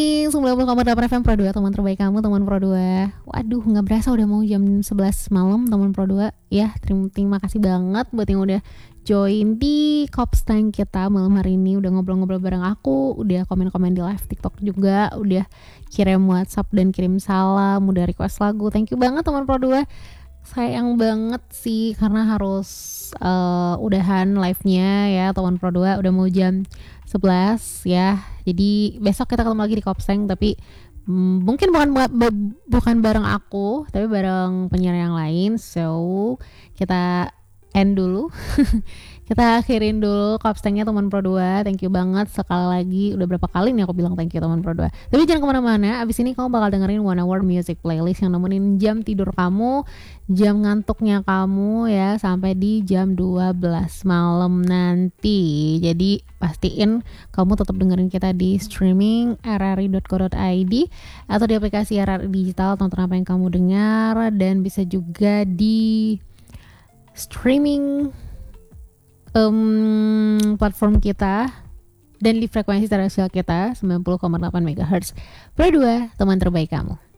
90,8 FM Pro 2, teman terbaik kamu, teman Pro 2. Waduh, gak berasa udah mau jam 11 malam, teman Pro 2. Ya, terima kasih banget buat yang udah join di Kops Time kita malam hari ini. Udah ngobrol-ngobrol bareng aku, udah komen-komen di live TikTok juga, udah kirim WhatsApp dan kirim salam, udah request lagu. Thank you banget teman Pro 2. Sayang banget sih karena harus udahan live-nya ya teman Pro 2, udah mau jam 11 ya. Jadi besok kita ketemu lagi di Kopseng, tapi mungkin bukan bareng aku, tapi bareng penyiar yang lain. So kita end dulu. Kita akhirin dulu Kopsengnya teman Pro 2. Thank you banget sekali lagi. Udah berapa kali nih aku bilang thank you teman Pro 2. Tapi jangan kemana-mana. Abis ini kamu bakal dengerin One Hour Music Playlist yang nemenin jam tidur kamu, jam ngantuknya kamu ya, sampai di jam 12 malam nanti. Jadi pastiin kamu tetap dengerin kita di streaming rri.co.id atau di aplikasi RRI Digital, tonton apa yang kamu dengar, dan bisa juga di streaming platform kita dan di frekuensi terrestrial kita 90,8 MHz. Pro 2, teman terbaik kamu.